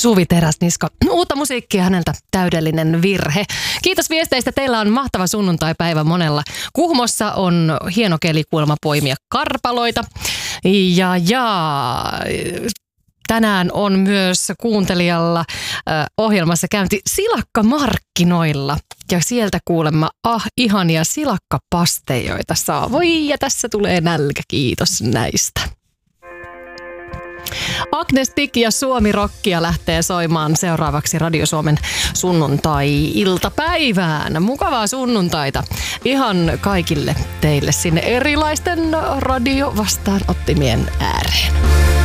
Suvi Teräsniska. Uutta musiikkia häneltä, täydellinen virhe. Kiitos viesteistä, teillä on mahtava sunnuntaipäivä monella. Kuhmossa on hieno keli kuulemma poimia karpaloita. Ja tänään on myös kuuntelijalla ohjelmassa käynti silakkamarkkinoilla. Ja sieltä kuulemma ihania silakkapasteja, joita saa. Voi, ja tässä tulee nälkä, kiitos näistä. Agnes Tik ja Suomi Rockia lähtee soimaan seuraavaksi Radio Suomen sunnuntai-iltapäivään. Mukavaa sunnuntaita ihan kaikille teille sinne erilaisten radiovastaanottimien ääreen.